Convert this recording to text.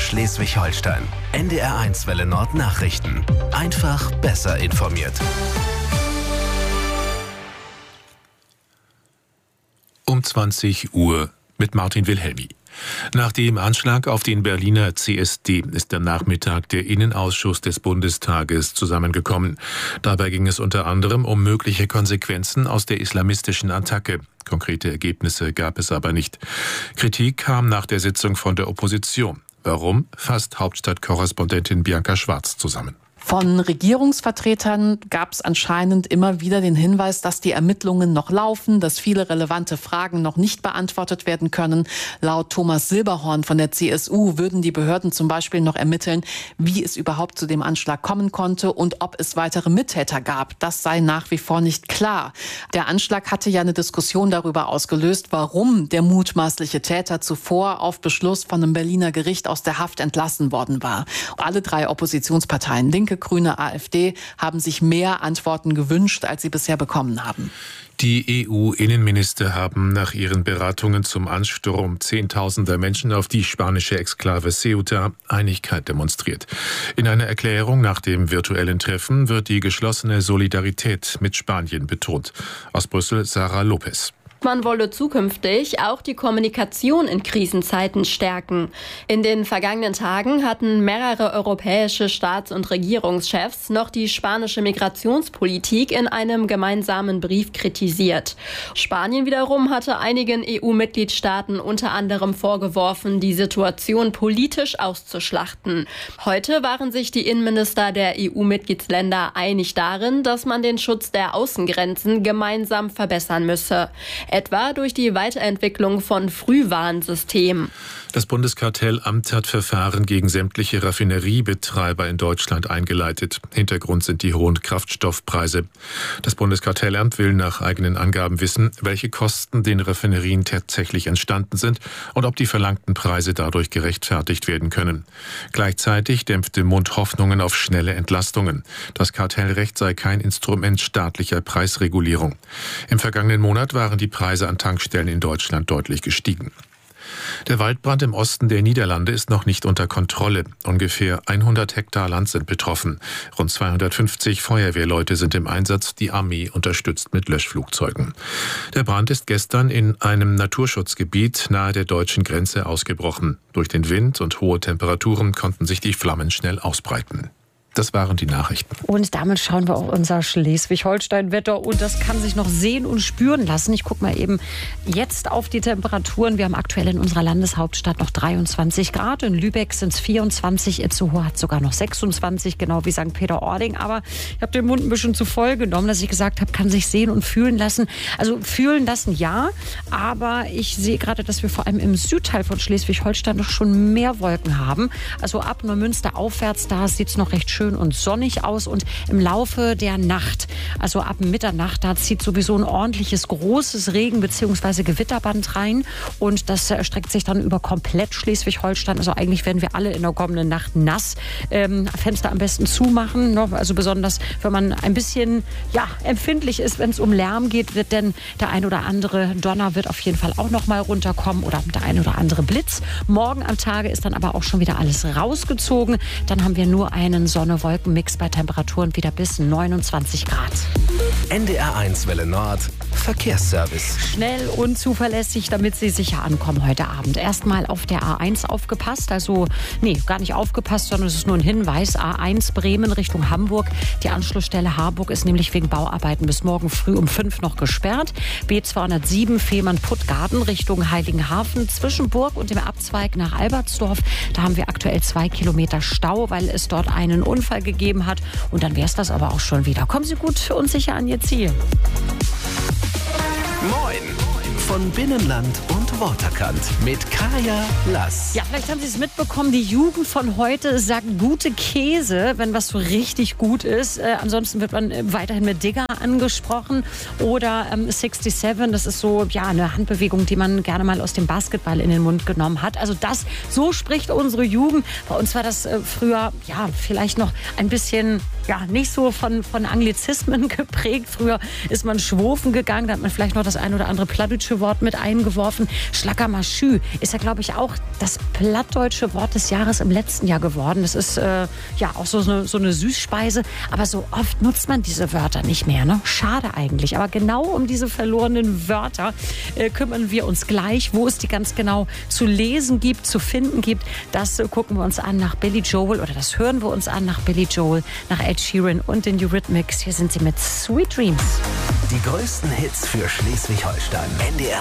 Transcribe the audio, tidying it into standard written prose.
Schleswig-Holstein. NDR1 Welle Nord Nachrichten. Einfach besser informiert. Um 20 Uhr mit Martin Wilhelmi. Nach dem Anschlag auf den Berliner CSD ist am Nachmittag der Innenausschuss des Bundestages zusammengekommen. Dabei ging es unter anderem um mögliche Konsequenzen aus der islamistischen Attacke. Konkrete Ergebnisse gab es aber nicht. Kritik kam nach der Sitzung von der Opposition. Warum, fasst Hauptstadtkorrespondentin Bianca Schwarz zusammen. Von Regierungsvertretern gab es anscheinend immer wieder den Hinweis, dass die Ermittlungen noch laufen, dass viele relevante Fragen noch nicht beantwortet werden können. Laut Thomas Silberhorn von der CSU würden die Behörden zum Beispiel noch ermitteln, wie es überhaupt zu dem Anschlag kommen konnte und ob es weitere Mittäter gab. Das sei nach wie vor nicht klar. Der Anschlag hatte ja eine Diskussion darüber ausgelöst, warum der mutmaßliche Täter zuvor auf Beschluss von einem Berliner Gericht aus der Haft entlassen worden war. Alle drei Oppositionsparteien, Linke, Grüne, AfD, haben sich mehr Antworten gewünscht, als sie bisher bekommen haben. Die EU-Innenminister haben nach ihren Beratungen zum Ansturm Zehntausender Menschen auf die spanische Exklave Ceuta Einigkeit demonstriert. In einer Erklärung nach dem virtuellen Treffen wird die geschlossene Solidarität mit Spanien betont. Aus Brüssel Sarah Lopez. Man wolle zukünftig auch die Kommunikation in Krisenzeiten stärken. In den vergangenen Tagen hatten mehrere europäische Staats- und Regierungschefs noch die spanische Migrationspolitik in einem gemeinsamen Brief kritisiert. Spanien wiederum hatte einigen EU-Mitgliedstaaten unter anderem vorgeworfen, die Situation politisch auszuschlachten. Heute waren sich die Innenminister der EU-Mitgliedsländer einig darin, dass man den Schutz der Außengrenzen gemeinsam verbessern müsse. Etwa durch die Weiterentwicklung von Frühwarnsystemen. Das Bundeskartellamt hat Verfahren gegen sämtliche Raffineriebetreiber in Deutschland eingeleitet. Hintergrund sind die hohen Kraftstoffpreise. Das Bundeskartellamt will nach eigenen Angaben wissen, welche Kosten den Raffinerien tatsächlich entstanden sind und ob die verlangten Preise dadurch gerechtfertigt werden können. Gleichzeitig dämpfte Mund Hoffnungen auf schnelle Entlastungen. Das Kartellrecht sei kein Instrument staatlicher Preisregulierung. Im vergangenen Monat waren die Preise an Tankstellen in Deutschland deutlich gestiegen. Der Waldbrand im Osten der Niederlande ist noch nicht unter Kontrolle. Ungefähr 100 Hektar Land sind betroffen. Rund 250 Feuerwehrleute sind im Einsatz. Die Armee unterstützt mit Löschflugzeugen. Der Brand ist gestern in einem Naturschutzgebiet nahe der deutschen Grenze ausgebrochen. Durch den Wind und hohe Temperaturen konnten sich die Flammen schnell ausbreiten. Das waren die Nachrichten. Und damit schauen wir auch unser Schleswig-Holstein-Wetter. Und das kann sich noch sehen und spüren lassen. Ich gucke mal eben jetzt auf die Temperaturen. Wir haben aktuell in unserer Landeshauptstadt noch 23 Grad. In Lübeck sind es 24. Itzehoe hat sogar noch 26, genau wie St. Peter-Ording. Aber ich habe den Mund ein bisschen zu voll genommen, dass ich gesagt habe, kann sich sehen und fühlen lassen. Also fühlen lassen, ja. Aber ich sehe gerade, dass wir vor allem im Südteil von Schleswig-Holstein noch schon mehr Wolken haben. Also ab Neumünster aufwärts, da sieht es noch recht schön und sonnig aus und im Laufe der Nacht, also ab Mitternacht, da zieht sowieso ein ordentliches, großes Regen- bzw. Gewitterband rein und das erstreckt sich dann über komplett Schleswig-Holstein. Also eigentlich werden wir alle in der kommenden Nacht nass. Fenster am besten zumachen, ne? Also besonders, wenn man ein bisschen empfindlich ist, wenn es um Lärm geht, wird denn der ein oder andere Donner wird auf jeden Fall auch noch mal runterkommen oder der ein oder andere Blitz. Morgen am Tage ist dann aber auch schon wieder alles rausgezogen. Dann haben wir nur einen Sonne-Wolken-Mix bei Temperaturen wieder bis 29 Grad. NDR1 Welle Nord Verkehrsservice. Schnell und zuverlässig, damit Sie sicher ankommen heute Abend. Erstmal auf der A1 aufgepasst, gar nicht aufgepasst, sondern es ist nur ein Hinweis. A1 Bremen Richtung Hamburg. Die Anschlussstelle Harburg ist nämlich wegen Bauarbeiten bis morgen früh um 5 noch gesperrt. B207 Fehmarn-Puttgarden Richtung Heiligenhafen zwischen Burg und dem Abzweig nach Albertsdorf. Da haben wir aktuell 2 Kilometer Stau, weil es dort einen Unfall gegeben hat. Und dann wäre es das aber auch schon wieder. Kommen Sie gut und sicher an Ihr Ziel. Moin! Von Binnenland und Waterkant mit Kaya Lass. Ja, vielleicht haben Sie es mitbekommen, die Jugend von heute sagt gute Käse, wenn was so richtig gut ist. Ansonsten wird man weiterhin mit Digger angesprochen oder 67, das ist so eine Handbewegung, die man gerne mal aus dem Basketball in den Mund genommen hat. Also so spricht unsere Jugend. Bei uns war das früher vielleicht noch ein bisschen nicht so von Anglizismen geprägt. Früher ist man schwofen gegangen, da hat man vielleicht noch das ein oder andere Plattdeutsche plattdeutsche Wort mit eingeworfen. Schlackermaschü ist ja, glaube ich, auch das plattdeutsche Wort des Jahres im letzten Jahr geworden. Das ist auch so eine Süßspeise. Aber so oft nutzt man diese Wörter nicht mehr. Ne? Schade eigentlich. Aber genau um diese verlorenen Wörter kümmern wir uns gleich. Wo es die ganz genau zu lesen gibt, zu finden gibt, das gucken wir uns an nach Billy Joel oder das hören wir uns an nach Billy Joel, nach Ed Sheeran und den Eurythmics. Hier sind sie mit Sweet Dreams. Die größten Hits für Schleswig-Holstein. NDR